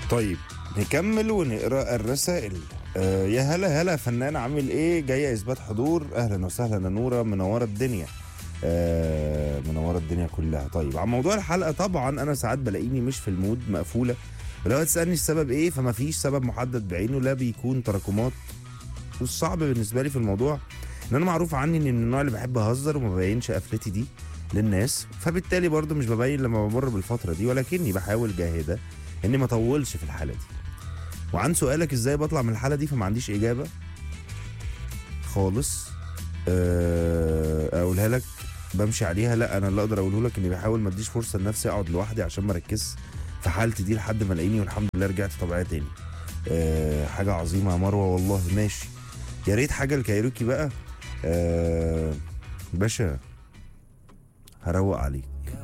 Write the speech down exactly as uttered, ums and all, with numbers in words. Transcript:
طيب نكمل ونقرا الرسائل. آه يا هلا هلا فنان، عامل ايه؟ جايه اثبات حضور. اهلا وسهلا يا نوره، منوره الدنيا. آه منوره الدنيا كلها. طيب عن موضوع الحلقه، طبعا انا ساعات بلاقيني مش في المود، مقفوله، ولو هتسالني السبب ايه فما فيش سبب محدد بعينه، لا بيكون تراكمات. والصعب بالنسبه لي في الموضوع ان انا معروف عني اني من النوع اللي بحب اهزر وما ببينش قفلتي دي للناس، فبالتالي برضو مش ببين لما بمر بالفتره دي، ولكني بحاول جاهده اني ما اطولش في الحاله دي. وعن سؤالك ازاي بطلع من الحاله دي، فما عنديش اجابه خالص آه، اقولها لك بمشي عليها. لا، انا اللي اقدر اقوله لك اني بحاول ما اديش فرصه لنفسي اقعد لوحدي عشان ما اركزش في حالتي دي لحد ما الاقيني والحمد لله رجعت طبيعيه تاني. أه حاجه عظيمه يا مروه والله. ماشي، يا ريت حاجه الكايروكي بقى. أه باشا هروق عليك.